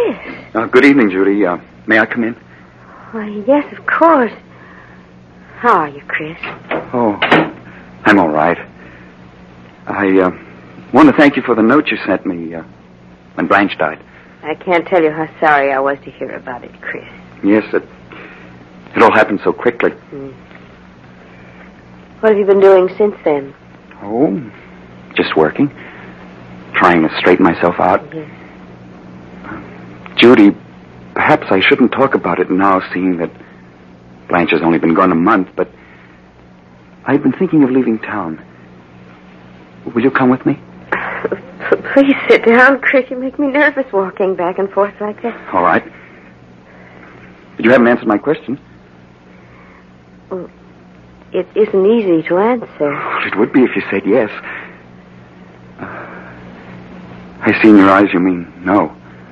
Chris. Good evening, Judy. May I come in? Why, yes, of course. How are you, Chris? Oh, I'm all right. I want to thank you for the note you sent me when Blanche died. I can't tell you how sorry I was to hear about it, Chris. Yes, it all happened so quickly. What have you been doing since then? Oh, just working. Trying to straighten myself out. Yes. Judy, perhaps I shouldn't talk about it now, seeing that Blanche has only been gone a month, but I've been thinking of leaving town. Will you come with me? Please sit down, Chris. You make me nervous walking back and forth like that. All right. But you haven't answered my question. Well, it isn't easy to answer. Well, it would be if you said yes. I see in your eyes you mean no.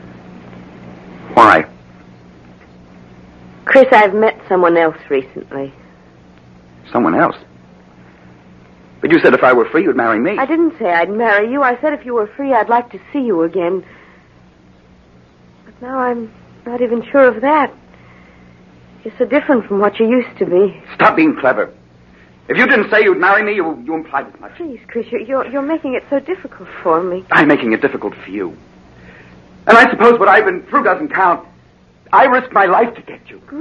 Why? Chris, I've met someone else recently. Someone else? But you said if I were free, you'd marry me. I didn't say I'd marry you. I said if you were free, I'd like to see you again. But now I'm not even sure of that. You're so different from what you used to be. Stop being clever. If you didn't say you'd marry me, you implied as much. Please, Chris, you're making it so difficult for me. I'm making it difficult for you. And I suppose what I've been through doesn't count. I risked my life to get you.